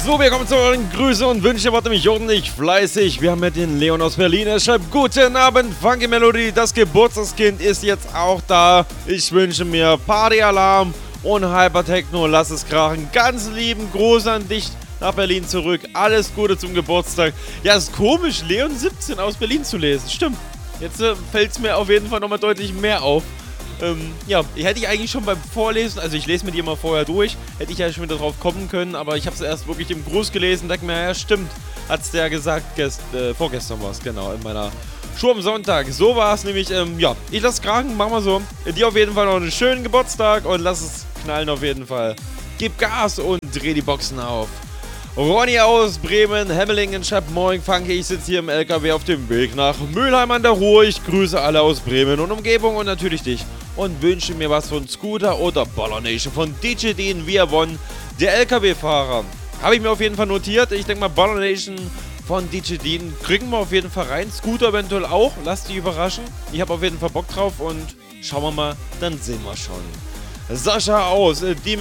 So, wir kommen zu euren Grüße und Wünsche. Warte mich ordentlich fleißig. Wir haben ja den Leon aus Berlin. Er schreibt: Guten Abend, Funky Melody. Das Geburtstagskind ist jetzt auch da. Ich wünsche mir Partyalarm und Hypertechno. Lass es krachen. Ganz lieben Gruß an dich nach Berlin zurück. Alles Gute zum Geburtstag. Ja, ist komisch, Leon 17 aus Berlin zu lesen. Stimmt. Jetzt fällt es mir auf jeden Fall nochmal deutlich mehr auf. Ja, hätte ich eigentlich schon beim Vorlesen, also ich lese mir die immer vorher durch, hätte ich ja schon wieder drauf kommen können, aber ich habe es erst wirklich im Gruß gelesen, denke mir, ja stimmt, hat es der gesagt, vorgestern war es, genau, in meiner Show am Sonntag. So war es nämlich, ja, ich lasse krachen, machen wir so. Dir auf jeden Fall noch einen schönen Geburtstag und lass es knallen auf jeden Fall. Gib Gas und dreh die Boxen auf. Ronny aus Bremen, Hemmelingen schreibt: Moin Funky, ich sitze hier im LKW auf dem Weg nach Mülheim an der Ruhr. Ich grüße alle aus Bremen und Umgebung und natürlich dich und wünsche mir was von Scooter oder Baller Nation von DJ Dean Via One, der LKW-Fahrer. Habe ich mir auf jeden Fall notiert. Ich denke mal, Baller Nation von DJ Dean kriegen wir auf jeden Fall rein. Scooter eventuell auch. Lasst dich überraschen. Ich habe auf jeden Fall Bock drauf und schauen wir mal, dann sehen wir schon. Sascha aus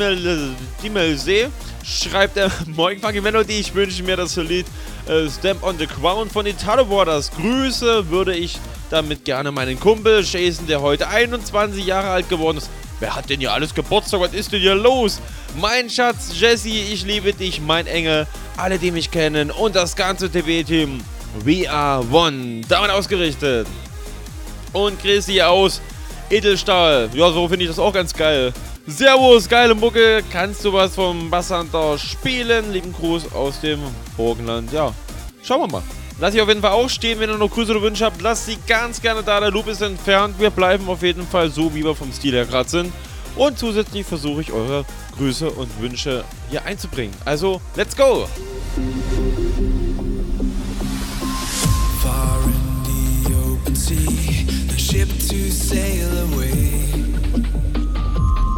Diemelsee schreibt: Moin Funky Melody, ich wünsche mir das Lied Stamp on the Crown von Italo Waters. Grüße würde ich damit gerne meinen Kumpel Jason, der heute 21 Jahre alt geworden ist. Wer hat denn hier alles Geburtstag? Was ist denn hier los? Mein Schatz Jesse, ich liebe dich, mein Engel, alle, die mich kennen und das ganze TV-Team. We are one. Damit ausgerichtet. Und Chrissy aus Edelstahl. Ja, so finde ich das auch ganz geil. Servus, geile Mucke. Kannst du was vom Basshunter spielen? Lieben Gruß aus dem Burgenland. Ja, schauen wir mal. Lass ich auf jeden Fall auch stehen, wenn ihr noch Grüße oder Wünsche habt. Lasst sie ganz gerne da. Der Loop ist entfernt. Wir bleiben auf jeden Fall so, wie wir vom Stil her gerade sind. Und zusätzlich versuche ich, eure Grüße und Wünsche hier einzubringen. Also, let's go! Far in the open sea, the ship to sail away.